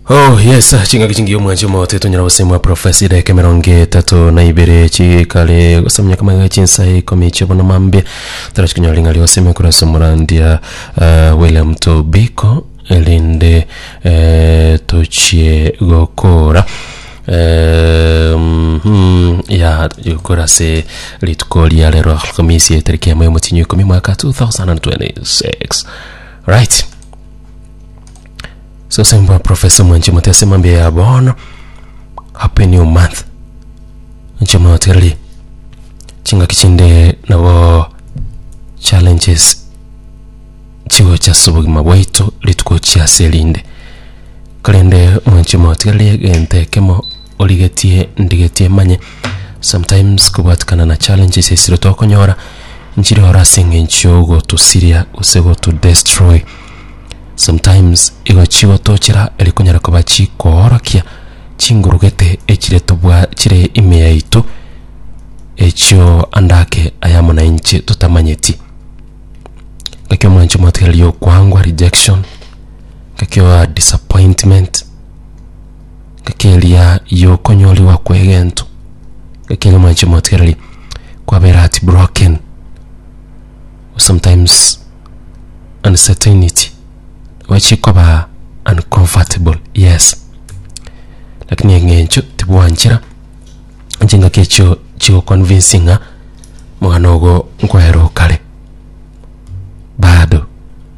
Oh yes, chinga kichingi umwanjo mote tonyara usema professor de Cameronge tato na ibere chikale gusamya kama chinsai komiche bona mambe tarashkinya lingali useme kura somurandia William Tobiko elinde tochie gokora ya yukora se litkoli ya lero alhamisi tariki ya mwezi wa 10 mwaka 2026 right. So semba Professor Mwanjima tesema mbia ya bona happy new month njema hoteli chinga kichinde na wo challenges chiwo cha subugi mabwaito lituko chia selinde kalende Mwanjima hoteli gente kemo oligetie ndigetie manye sometimes kubatikana na challenges esiro tokonyora njiri ora singe nchogo to Syria usego to destroy. Sometimes igo chiwo tochira elikonyara ko bachi korokia chingurugete echire tobwa chire imeya ito echo andake ayamona inche tutamanyeti kakyo mwancho material kwangwa rejection kakyo disappointment kakelia yo konyoli wa kwegento kakyo mwancho material kwa berati broken sometimes uncertainty wachikoba uncomfortable yes lakini ngencho tibwanchira njinga kecho chigo convincinga mwanogo ngwero kale bado